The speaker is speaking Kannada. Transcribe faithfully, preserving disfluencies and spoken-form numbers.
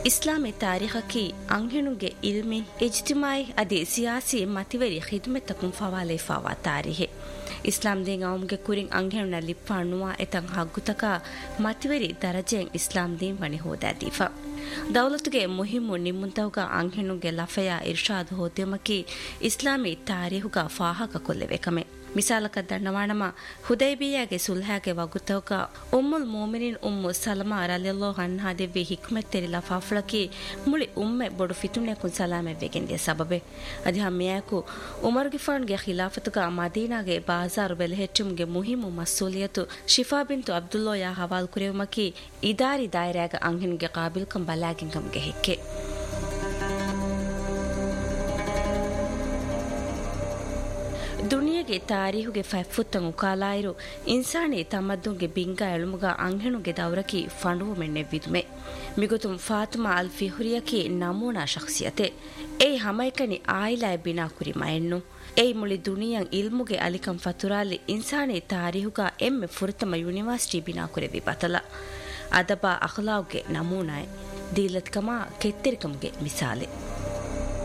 ಇಸ್ಲಾಮಿ ತಾರೀಖಕಿ ಅಂಗೆಣುಗೆ ಇಲ್ಮಿ ಇಜ್ತಿಮಾಯಿ ಅದಿ ಸಿಯಾಸಿ ಮತಿವರಿ ಖಿದ್ಮತಕುಂ ಫವಾಲೆ ಫಾವಾ ತಾರೀಹೆ ಇಸ್ಲಾಂ ದೇಂ ಅವಮ್ಗೆ ಕುರಿಂ ಅಂಗೆಣುನ ಲಿಪ್ಪಾಣುವಾ ಎತಂ ಹಗ್ಗುತಕ ಮತಿವರಿ ದರಜೆಂ ಇಸ್ಲಾಂ ದೇಂ ವಣಿ ಹೋದಾದೀಫಾ ದೌಲತುಗೆ ಮುಹಿಮ್ಮು ನಿಮ್ಮುಂತವುಗ ಅಂಗೆಣುಗೆ ಲಫಯ ಇರ್ಷಾದ್ ಹೋತೆಮಕಿ ಇಸ್ಲಾಮಿ ತಾರೀಹುಗ ಫಾಹಕ ಕೊಲ್ಲೆವೆಕಮೆ ಮಿಸಾಲಕ ದಣ್ಣವಾಣಮ ಹುದೈಬಿಯಾಗೆ ಸುಲ್ಹಾಗೆ ವಗುತವಕ ಉಮ್ಮುಲ್ ಮೋಮಿನಿನ್ ಉಮ್ಮು ಸಲಮಾ ರಲಿಯಲ್ಲಾಹು ಅನ್ಹಾ ದೆವ್ವಿ ಹಿಕ್ಮತ್ ತೆರಿ ಲಫಾಫ್ಲಕಿ ಮುಳಿ ಉಮ್ಮೆ ಬೊಡು ಫಿತುನೆಕುನ್ ಸಲಾಮೆ ವೆಗೆಂದಿಯ ಸಬಬೆ ಅದಿ ಹಮ್ಮಿಯಾಕು ಉಮರ್ ಗಿಫಾನ್ಗೆ ಖಿಲಾಫತುಗ ಮದೀನಾಗೆ ಬಾಜಾರು ಬೆಲೆಹೆಚ್ಚುಮ್ಗೆ ಮುಹಿಮ್ಮು ಮಸ್ಸೂಲಿಯತು ಶಿಫಾ ಬಿಂತು ಅಬ್ದುಲ್ಲೋ ಯಾ ಹವಾಲ್ ಕುರೆವುಮಕಿ ಇದಾರಿ ದಾಯರಾಗ ಅಂಗೆನ್ಗೆ ಕಾಬಿಲ್ಕಂ ಬಲಾಗಿಂಗಂಗೆ ಹೆಕ್ಕೆ ದುನಿಯಗೆ ತಾರೀಹುಗೆ ಫೈಫುತ್ತಂ ಉಕಾಲಾಯಿರು ಇನ್ಸಾನಿ ತಮದ್ದುಂಗೆ ಬಿಂಗ ಎಳುಮುಗ ಅಂಗೆಣುಗೆ ದೌರಕಿ ಫಂಡುವು ಮೆಣ್ಣೆ ವಿದುಮೆ ಮಿಗುತುಂ ಫಾತಿಮಾ ಅಲ್ ಫಿಹುರಿಯಕಿ ನಮೂನಾ ಶಖ್ಸಿಯತೆ ಏಯ್ ಹಮೈಕನಿ ಆಯಿಲಾಯ ಬಿನಾ ಕುರಿ ಮಯಣ್ಣು ಏಯ್ ಮುಳಿ ದುನಿಯಂ ಇಲ್ಮುಗೆ ಅಲಿಕಂ ಫತುರಾಲಿ ಇನ್ಸಾನಿ ತಾರೀಹುಗ ಎಮ್ಮೆ ಫುರ್ತಮ ಯೂನಿವರ್ಸಿಟಿ ಬಿನಾ ಕುರೆವಿ ಬತಲ ಅದಬಾ ಅಖ್ಲಾವ್ಗೆ ನಮೂನಾಯ್ ದೀಲತ್ಕಮಾ ಕೆತ್ತೆರಿಕಮ್ಗೆ ಮಿಸಾಲೆ